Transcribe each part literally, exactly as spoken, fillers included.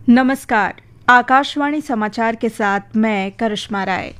नमस्कार। आकाशवाणी समाचार के साथ मैं करिश्मा राय।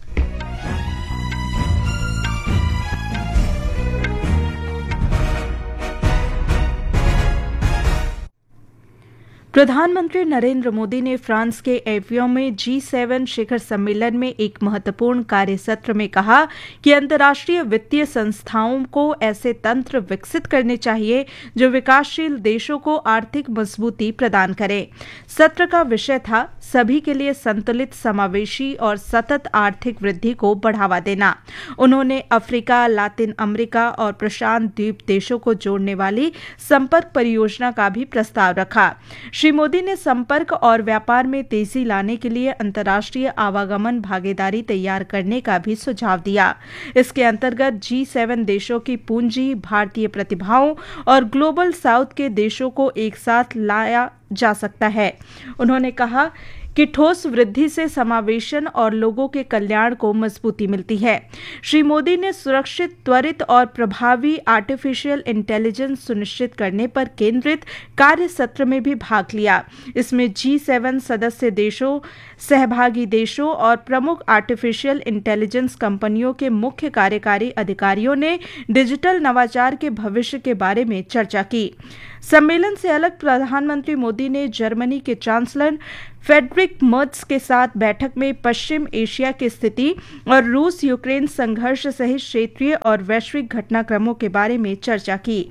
प्रधानमंत्री नरेंद्र मोदी ने फ्रांस के एवियन में जी सेवन शिखर सम्मेलन में एक महत्वपूर्ण कार्य सत्र में कहा कि अंतर्राष्ट्रीय वित्तीय संस्थाओं को ऐसे तंत्र विकसित करने चाहिए जो विकासशील देशों को आर्थिक मजबूती प्रदान करें। सत्र का विषय था सभी के लिए संतुलित, समावेशी और सतत आर्थिक वृद्धि को बढ़ावा देना। उन्होंने अफ्रीका, लातिन अमेरिका और प्रशांत द्वीप देशों को जोड़ने वाली संपर्क परियोजना का भी प्रस्ताव रखा। श्री मोदी ने संपर्क और व्यापार में तेजी लाने के लिए अंतर्राष्ट्रीय आवागमन भागीदारी तैयार करने का भी सुझाव दिया। इसके अंतर्गत जी सेवन देशों की पूंजी, भारतीय प्रतिभाओं और ग्लोबल साउथ के देशों को एक साथ लाया जा सकता है। उन्होंने कहा कि ठोस वृद्धि से समावेशन और लोगों के कल्याण को मजबूती मिलती है। श्री मोदी ने सुरक्षित, त्वरित और प्रभावी आर्टिफिशियल इंटेलिजेंस सुनिश्चित करने पर केंद्रित कार्य सत्र में भी भाग लिया। इसमें जी सेवन सदस्य देशों, सहभागी देशों और प्रमुख आर्टिफिशियल इंटेलिजेंस कंपनियों के मुख्य कार्यकारी अधिकारियों ने डिजिटल नवाचार के भविष्य के बारे में चर्चा की। सम्मेलन से अलग प्रधानमंत्री मोदी ने जर्मनी के चांसलर फ्रेडरिक मर्ज के साथ बैठक में पश्चिम एशिया की स्थिति और रूस यूक्रेन संघर्ष सहित क्षेत्रीय और वैश्विक घटनाक्रमों के बारे में चर्चा की।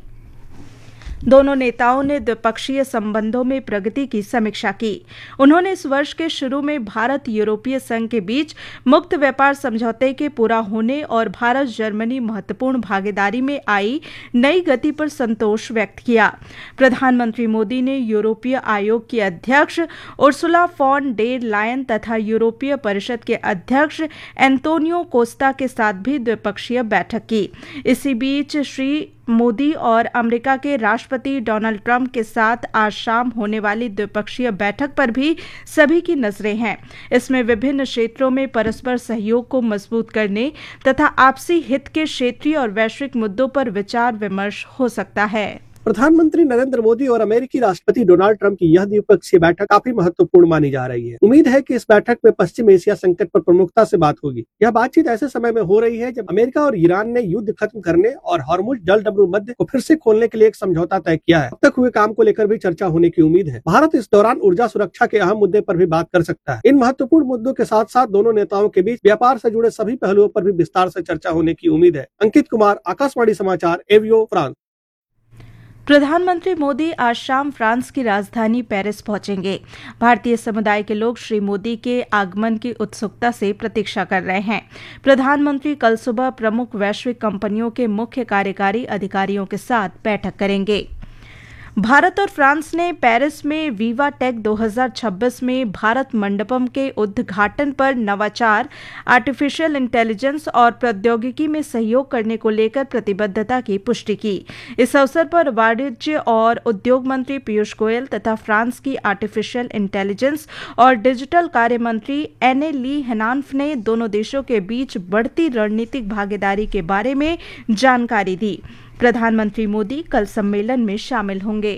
दोनों नेताओं ने द्विपक्षीय संबंधों में प्रगति की समीक्षा की। उन्होंने इस वर्ष के शुरू में भारत यूरोपीय संघ के बीच मुक्त व्यापार समझौते के पूरा होने और भारत जर्मनी महत्वपूर्ण भागीदारी में आई नई गति पर संतोष व्यक्त किया। प्रधानमंत्री मोदी ने यूरोपीय आयोग की अध्यक्ष उर्सुला फॉन डेर लायन तथा यूरोपीय परिषद के अध्यक्ष एंटोनियो कोस्टा के साथ भी द्विपक्षीय बैठक की। इसी बीच श्री मोदी और अमेरिका के राष्ट्रपति डोनाल्ड ट्रंप के साथ आज शाम होने वाली द्विपक्षीय बैठक पर भी सभी की नजरें हैं। इसमें विभिन्न क्षेत्रों में परस्पर सहयोग को मजबूत करने तथा आपसी हित के क्षेत्रीय और वैश्विक मुद्दों पर विचार विमर्श हो सकता है। प्रधानमंत्री नरेंद्र मोदी और अमेरिकी राष्ट्रपति डोनाल्ड ट्रंप की यह द्विपक्षीय बैठक काफी महत्वपूर्ण मानी जा रही है। उम्मीद है कि इस बैठक में पश्चिम एशिया संकट पर प्रमुखता से बात होगी। यह बातचीत ऐसे समय में हो रही है जब अमेरिका और ईरान ने युद्ध खत्म करने और हॉर्मुज जलडमरू मध्य को फिर से खोलने के लिए एक समझौता तय किया है। अब तक हुए काम को लेकर भी चर्चा होने की उम्मीद है। भारत इस दौरान ऊर्जा सुरक्षा के अहम मुद्दे पर भी बात कर सकता है। इन महत्वपूर्ण मुद्दों के साथ साथ दोनों नेताओं के बीच व्यापार से जुड़े सभी पहलुओं पर भी विस्तार से चर्चा होने की उम्मीद है। अंकित कुमार, आकाशवाणी समाचार, एवियो, फ्रांस। प्रधानमंत्री मोदी आज शाम फ्रांस की राजधानी पेरिस पहुंचेंगे। भारतीय समुदाय के लोग श्री मोदी के आगमन की उत्सुकता से प्रतीक्षा कर रहे हैं। प्रधानमंत्री कल सुबह प्रमुख वैश्विक कंपनियों के मुख्य कार्यकारी अधिकारियों के साथ बैठक करेंगे। भारत और फ्रांस ने पेरिस में विवा टेक दो हज़ार छब्बीस में भारत मंडपम के उद्घाटन पर नवाचार, आर्टिफिशियल इंटेलिजेंस और प्रौद्योगिकी में सहयोग करने को लेकर प्रतिबद्धता की पुष्टि की। इस अवसर पर वाणिज्य और उद्योग मंत्री पीयूष गोयल तथा फ्रांस की आर्टिफिशियल इंटेलिजेंस और डिजिटल कार्य मंत्री एने ली हेनान्फ ने दोनों देशों के बीच बढ़ती रणनीतिक भागीदारी के बारे में जानकारी दी। प्रधानमंत्री मोदी कल सम्मेलन में शामिल होंगे।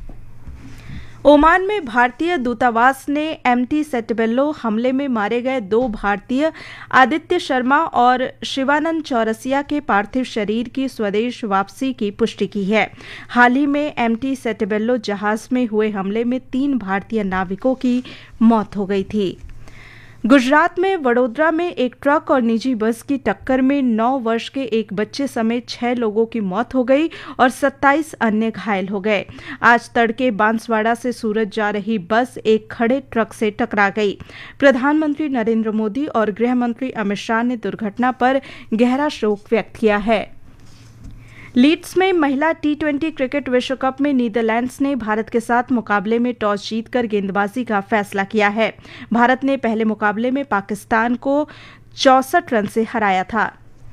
ओमान में भारतीय दूतावास ने एमटी सेटेबेलो हमले में मारे गए दो भारतीय आदित्य शर्मा और शिवानंद चौरसिया के पार्थिव शरीर की स्वदेश वापसी की पुष्टि की है। हाल ही में एमटी सेटेबेलो जहाज में हुए हमले में तीन भारतीय नाविकों की मौत हो गई थी। गुजरात में वडोदरा में एक ट्रक और निजी बस की टक्कर में नौ वर्ष के एक बच्चे समेत छह लोगों की मौत हो गई और सत्ताईस अन्य घायल हो गए। आज तड़के बांसवाड़ा से सूरत जा रही बस एक खड़े ट्रक से टकरा गई। प्रधानमंत्री नरेंद्र मोदी और गृह मंत्री अमित शाह ने दुर्घटना पर गहरा शोक व्यक्त किया है। लीड्स में महिला टी ट्वेंटी क्रिकेट विश्व कप में नीदरलैंड्स ने भारत के साथ मुकाबले में टॉस जीतकर गेंदबाजी का फैसला किया है। भारत ने पहले मुकाबले में पाकिस्तान को चौसठ रन से हराया था।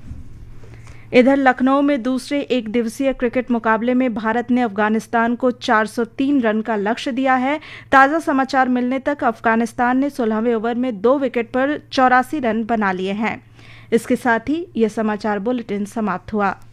इधर लखनऊ में दूसरे एक दिवसीय क्रिकेट मुकाबले में भारत ने अफगानिस्तान को चार सौ तीन रन का लक्ष्य दिया है। ताज़ा समाचार मिलने तक अफगानिस्तान ने सोलहवें ओवर में दो विकेट पर चौरासी रन बना लिए हैं। इसके साथ ही यह समाचार बुलेटिन समाप्त हुआ।